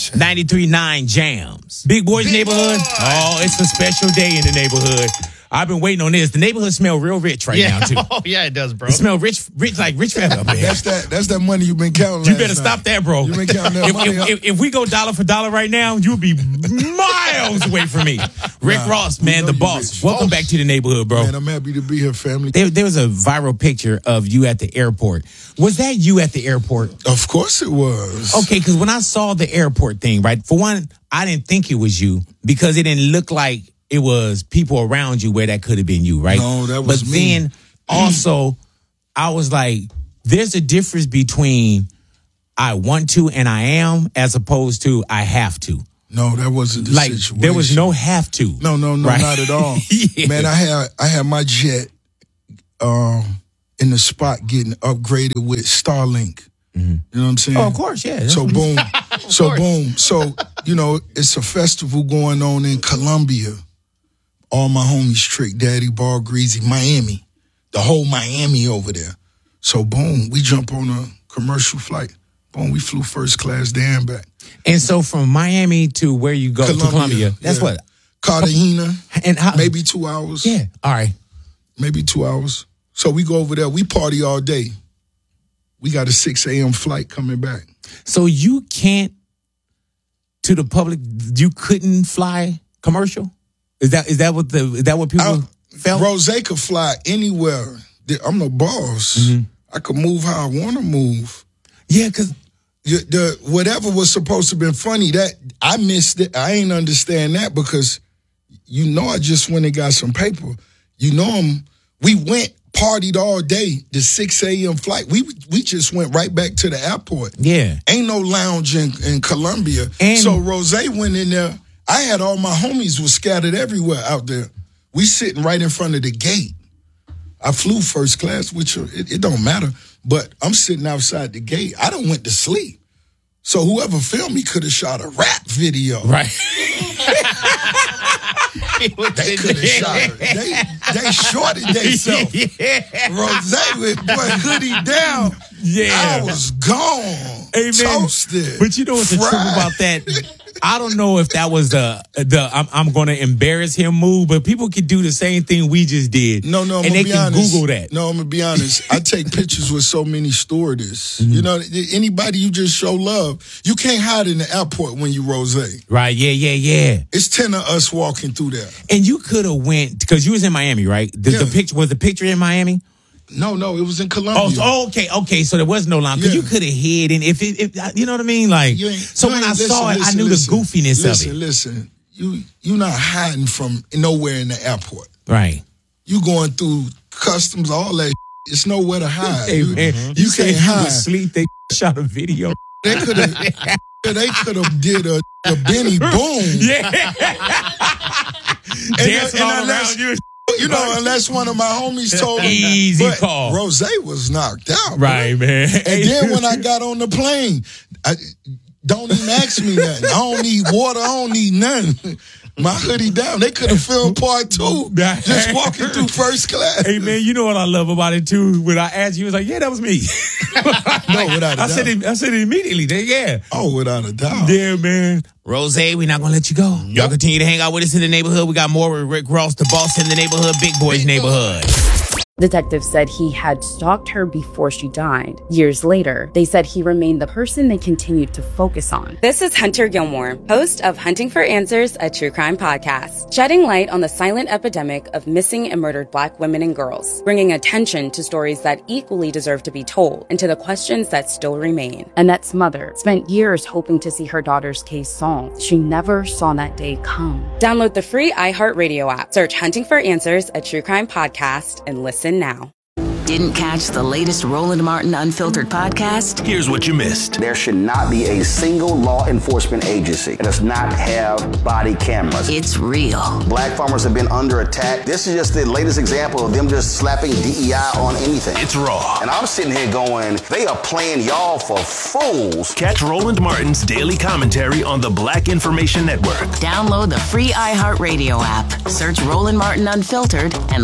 93.9 Jams. Big Boys Neighborhood. Boy. Oh, it's a special day in the neighborhood. I've been waiting on this. The neighborhood smell real rich right now, too. Oh, yeah, it does, bro. It smell rich like rich family up here. That's that money you've been counting. You better stop that, bro. You've been counting that money. If we go dollar for dollar right now, you'll be miles away from me. Rick Ross, man, the boss. Rich. Welcome back to the neighborhood, bro. Man, I'm happy to be here, family. There was a viral picture of you at the airport. Was that you at the airport? Of course it was. Okay, because when I saw the airport thing, right, for one, I didn't think it was you because it didn't look like it was people around you where that could have been you, right? No, that was but me. Then also, I was like, there's a difference between I want to and I am as opposed to I have to. No, that wasn't the Like, situation. there was no have to. No, right? not at all. Yeah. Man, I had my jet in the spot getting upgraded with Starlink. You know what I'm saying? Oh, of course, yeah. So boom. So, you know, it's a festival going on in Colombia. All my homies, Trick Daddy, Ball Greasy, Miami. The whole Miami over there. So boom, we jump on a commercial flight. Boom, we flew first class there and back. And so from Miami to where you go to Colombia, that's yeah. what? Cartagena, And how, maybe 2 hours. Yeah, all right. Maybe 2 hours. So we go over there, we party all day. We got a 6 a.m. flight coming back. So you can't, to the public, you couldn't fly commercial? Is that what people felt? Rose could fly anywhere. I'm the boss. Mm-hmm. I could move how I want to move. Yeah, because the whatever was supposed to have been funny, that I missed it. I ain't understand that because I just went and got some paper. We went, partied all day, the 6 a.m. flight. We just went right back to the airport. Yeah. Ain't no lounge in Colombia. And so Rose went in there. I had all my homies was scattered everywhere out there. We sitting right in front of the gate. I flew first class, which it don't matter, but I'm sitting outside the gate. I done went to sleep. So whoever filmed me could have shot a rap video. Right. They could have shot her. They shorted themselves. Yeah. Rose with hoodie down. Yeah. I was gone. Amen. Toasted. But you know what's the truth fried. about that? I don't know if that was the I'm going to embarrass him move, but people could do the same thing we just did. No, I'm and gonna they be can honest. Google that. No, I'm gonna be honest. I take pictures with so many stewardess. Mm-hmm. You know, anybody you just show love. You can't hide in the airport when you Rose. Right? Yeah. It's 10 of us walking through there. And you could have went because you was in Miami, right? The picture was the picture in Miami. No, it was in Colombia. Oh, okay. So there was no line because you could have hid, and if you know what I mean, like. So when I saw it, I knew the goofiness of it. Listen, you're not hiding from nowhere in the airport. Right. You going through customs, all that. It's nowhere to hide. Hey, man, you can't said hide. you was asleep. They shot a video. They could have did a Benny Boom. Yeah. And Dancing all unless, around you. You know, unless one of my homies told me. Easy but call. Rose was knocked out. Right, bro. man. And then when I got on the plane, don't even ask me nothing. I don't need water. I don't need nothing. My hoodie down. They could have filmed part 2. Just walking through first class. Hey, man, you know what I love about it, too? When I asked you, he was like, yeah, that was me. No, without a doubt. I said it immediately. Yeah. Oh, without a doubt. Yeah, man. Rose, we're not going to let you go. Y'all continue to hang out with us in the neighborhood. We got more with Rick Ross, the boss in the neighborhood, Big Boys Neighborhood. Detectives said he had stalked her before she died. Years later, they said he remained the person they continued to focus on. This is Hunter Gilmore, host of Hunting for Answers, a true crime podcast, shedding light on the silent epidemic of missing and murdered Black women and girls, bringing attention to stories that equally deserve to be told and to the questions that still remain. Annette's mother spent years hoping to see her daughter's case solved. She never saw that day come. Download the free iHeartRadio app, search Hunting for Answers, a true crime podcast, and listen now. Didn't catch the latest Roland Martin Unfiltered podcast? Here's what you missed. There should not be a single law enforcement agency that does not have body cameras. It's real. Black farmers have been under attack. This is just the latest example of them just slapping DEI on anything. It's raw. And I'm sitting here going, they are playing y'all for fools. Catch Roland Martin's daily commentary on the Black Information Network. Download the free iHeartRadio app. Search Roland Martin Unfiltered and